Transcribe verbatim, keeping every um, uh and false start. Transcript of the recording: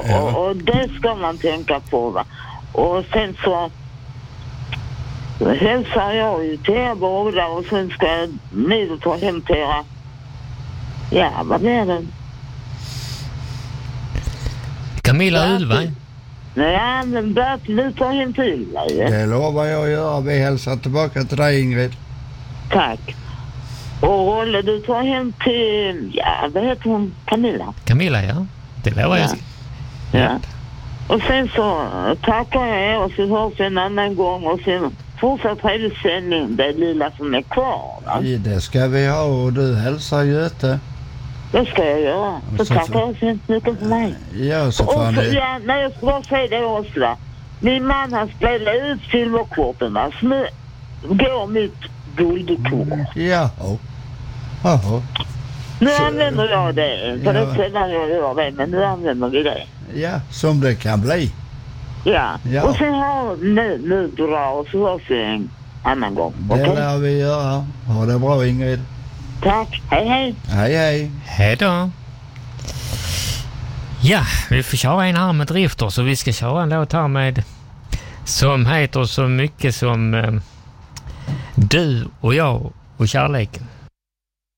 Ja. Och, och det ska man tänka på, va. Och sen så hälsar jag ju till er båda och sen ska jag ner och ta hem till er. Ja, vad blir det? Camilla Ylva. Nej, men Bertil, du tar hem till Ylva. Ja. Det lovar jag att göra. Vi hälsar tillbaka till dig, Ingrid. Tack. Och Olle, du tar hem till, ja, vad heter hon? Camilla. Camilla, ja. Det lovar jag. Ja. Ja. Och sen så tackar jag er och så hörs en annan gång och sen fortsatt trevlig sändning, det lilla som är kvar. Va? Ja, det ska vi ha och du hälsar Göte. Det ska jag göra. Så, så tackar jag så hemskt mycket för mig. Ja, så och fan så, det... ja, nej, jag ska bara säga det också, va. Min man, han spelar ut silverkorten, va. Så nu går mitt guldkort. Jaha. Jaha. Nu så, använder jag det. För ja. det sällan jag gör det, men nu använder vi det. Ja, som det kan bli. Ja, ja. Och sen har nu, nu drar och så hörs vi en annan gång. Det Okay? lär vi göra. Ha det bra, Ingrid. Tack, hej hej. Hej hej. Hej då. Ja, vi får köra en här med drifter, så vi ska köra en låt här med som heter så mycket som eh, Du och jag och kärleken.